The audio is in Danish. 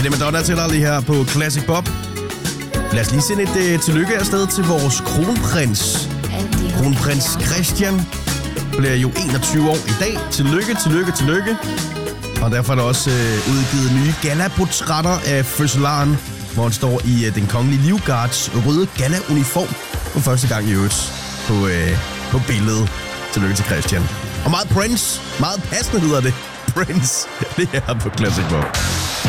det Madonna tæller lige her på Classic Pop. Lad os lige sende et tillykke afsted til vores kronprins. Kronprins Christian bliver jo 21 år i dag. Tillykke. Og derfor er der også udgivet nye gala-portrætter af fødselaren, hvor han står i den kongelige livgards røde gala-uniform for første gang i øvrigt på billedet. Tillykke til Christian. Og meget Prince. Meget passende hedder det. Prince. Det er på Classic Pop.